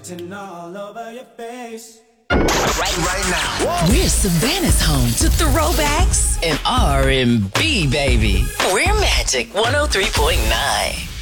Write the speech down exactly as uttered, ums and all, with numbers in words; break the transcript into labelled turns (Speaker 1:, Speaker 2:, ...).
Speaker 1: written all over your face.
Speaker 2: Right, right now.
Speaker 3: We're Savannah's home to throwbacks and R and B, baby. We're Magic one oh three point nine.